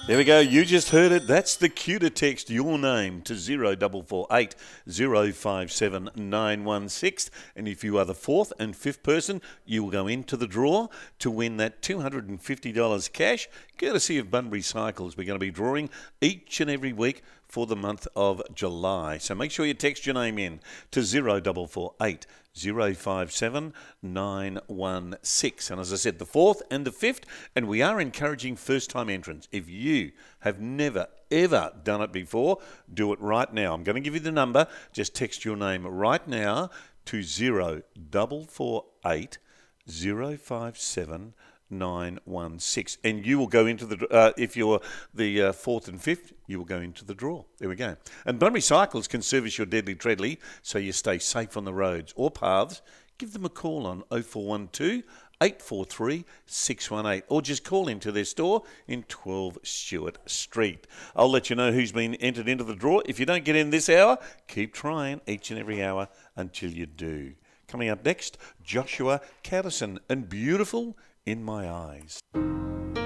There we go. You just heard it. That's the cue to text your name to 0448 057 916. And if you are the fourth and fifth person, you will go into the draw to win that $250 cash, courtesy of Bunbury Cycles. We're going to be drawing each and every week for the month of July. So make sure you text your name in to 0448 057 916. And as I said, the fourth and the fifth, and we are encouraging first-time entrants. If you have never, ever done it before, do it right now. I'm going to give you the number. Just text your name right now to 0448 057 916, and you will go into the if you're the fourth and fifth, you will go into the draw. There we go. And Bunbury Cycles can service your deadly treadly so you stay safe on the roads or paths. Give them a call on 0412 843 618, or just call into their store in 12 Stewart Street. I'll let you know who's been entered into the draw. If you don't get in this hour, keep trying each and every hour until you do. Coming up next, Joshua Catterson and Beautiful in My Eyes.